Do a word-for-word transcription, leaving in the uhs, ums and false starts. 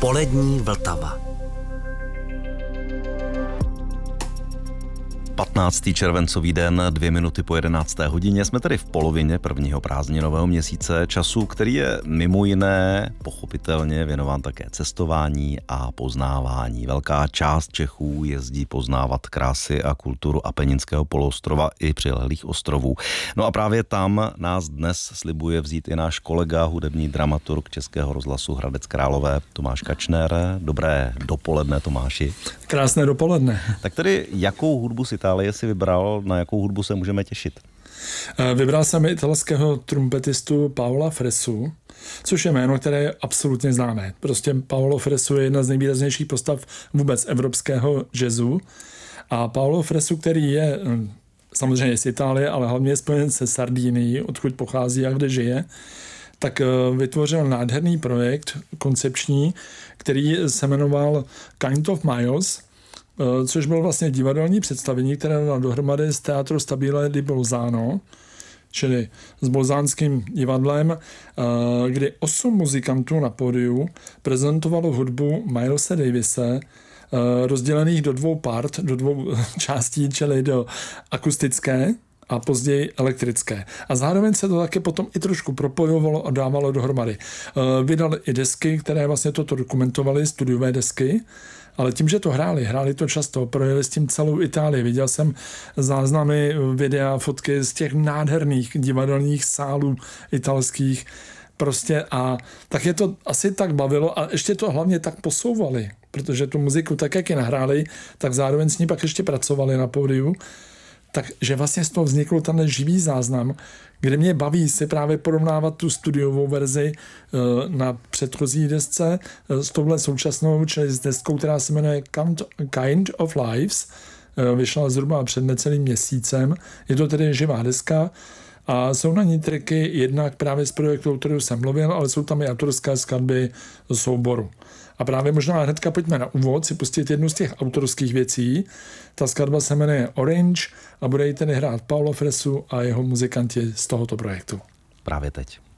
Polední Vltava. patnáctý červencový den, dvě minuty po jedenácté hodině. Jsme tedy v polovině prvního prázdninového měsíce času, který je mimo jiné pochopitelně věnován také cestování a poznávání. Velká část Čechů jezdí poznávat krásy a kulturu Apeninského poloostrova i přilehlých ostrovů. No a právě tam nás dnes slibuje vzít i náš kolega, hudební dramaturg Českého rozhlasu Hradec Králové, Tomáš Kačner. Dobré dopoledne, Tomáši. Krásné dopoledne. Tak tedy jakou hudbu z Itálie si vybral, na jakou hudbu se můžeme těšit? Vybral jsem italského trumpetistu Paola Fresu, což je jméno, které je absolutně známé. Prostě Paolo Fresu je jedna z nejvýraznějších postav vůbec evropského jazzu. A Paolo Fresu, který je samozřejmě z Itálie, ale hlavně je spojen se Sardinií, odkud pochází a kde žije, tak vytvořil nádherný projekt koncepční, který se jmenoval Kind of Miles, což bylo vlastně divadelní představení, které dal dohromady z Teatro Stabile di Bolzano, čili s bolzánským divadlem, kdy osm muzikantů na pódiu prezentovalo hudbu Milese Davise, rozdělených do dvou part, do dvou částí, čili do akustické a později elektrické. A zároveň se to také potom i trošku propojovalo a dávalo dohromady. Vydali i desky, které vlastně toto dokumentovaly, studiové desky, ale tím, že to hráli, hráli to často, projeli s tím celou Itálii. Viděl jsem záznamy, videa, fotky z těch nádherných divadelních sálů italských. Prostě a tak je to asi tak bavilo a ještě to hlavně tak posouvali, protože tu muziku tak, jak ji nahráli, tak zároveň s ní pak ještě pracovali na pódiu. Takže vlastně z toho vznikl tenhle živý záznam, kde mě baví si právě porovnávat tu studiovou verzi na předchozí desce s touhle současnou, čili s deskou, která se jmenuje Kind of Lives. Vyšla zhruba před necelým měsícem. Je to tedy živá deska a jsou na ní triky jednak právě z projektu, o kterou jsem mluvil, ale jsou tam i autorské skladby z souboru. A právě možná hnedka pojďme na úvod si pustit jednu z těch autorských věcí. Ta skladba se jmenuje Orange a bude ji tedy hrát Paolo Fresu a jeho muzikanti z tohoto projektu. Právě teď.